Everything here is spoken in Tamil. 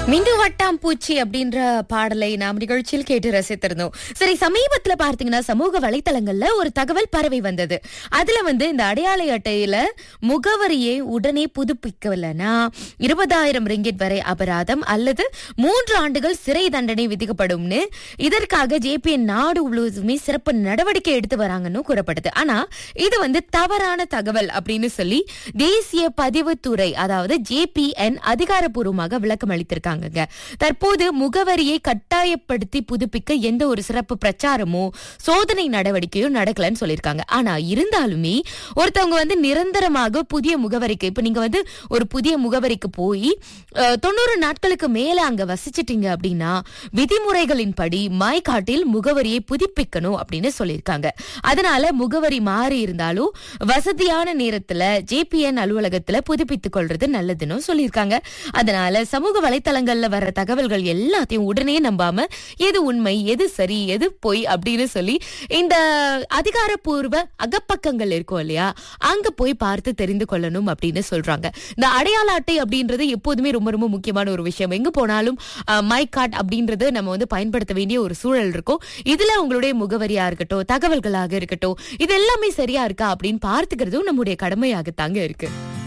மிண்டு வட்டாம் பூச்சி அப்படின்ற பாடலை நாம் நிகழ்ச்சியில் கேட்டு ரசித்திருந்தோம். சரி, சமீபத்துல பார்த்தீங்கன்னா சமூக வலைத்தளங்கள்ல ஒரு தகவல் பரவி வந்தது. அதுல இந்த அடையாள அட்டையில முகவரியை உடனே புதுப்பிக்கலனா 20,000 ரிங்கிட் வரை அபராதம் அல்லது 3 ஆண்டுகள் சிறை தண்டனை விதிக்கப்படும்னு இதற்காக ஜேபிஎன் நாடு முழுவதுமே சிறப்பு நடவடிக்கை எடுத்து வராங்கன்னு கூறப்படுது. ஆனா இது தவறான தகவல் அப்படின்னு சொல்லி தேசிய பதிவுத்துறை, அதாவது ஜேபிஎன் அதிகாரப்பூர்வமாக விளக்கம் அளித்திருக்காங்க. தற்போது முகவரியை கட்டாயப்படுத்தி புதுப்பிக்க எந்த ஒரு சிறப்பு பிரச்சாரமோ சோதனை நடவடிக்கையும் நடக்கலன்னு சொல்லியிருக்காங்க. ஆனா இருந்தாலுமே ஒருத்தவங்க நிரந்தரமாக புதிய முகவரிக்கு, இப்ப நீங்க ஒரு புதிய முகவரிக்கு போய் 90 நாட்களுக்கு மேல அங்க வசிச்சிட்டீங்க அப்படின்னா விதிமுறைகளின் படி மைகாட்டில் முகவரியை புதுப்பிக்கணும் அப்படின்னு சொல்லியிருக்காங்க. அதனால முகவரி மாறி இருந்தாலும் வசதியான நேரத்துல ஜேபிஎன் அலுவலகத்துல புதுப்பித்துக் கொள்றது நல்லதுன்னு சொல்லியிருக்காங்க. அதனால சமூக வலைத்தளங்கள்ல வர்ற தகவல்கள் எல்லாத்தையும் உடனே நம்பாம எது உண்மை, எது சரி, எது பொய் அப்படின்னு சொல்லி இந்த அதிகாரப்பூர்வ அகப்பக்கங்கள் இருக்கும் இல்லையா, அங்க போய் பார்த்து தெரிந்து கொள்ளணும் அப்படின்னு சொல்றாங்க. இந்த அடையாள அட்டை அப்படின்றது எப்போதுமே ரொம்ப ரொம்ப முக்கியமான ஒரு விஷயம். எங்க போனாலும் மை கார்டு அப்படின்றது நம்ம பயன்படுத்த வேண்டிய ஒரு சூழல் இருக்கும். இதுல உங்களுடைய முகவரியா இருக்கட்டும், தகவல்களாக இருக்கட்டும், இது எல்லாமே சரியா இருக்கா அப்படின்னு பார்த்துக்கிறதும் நம்முடைய கடமையாகத்தாங்க இருக்கு.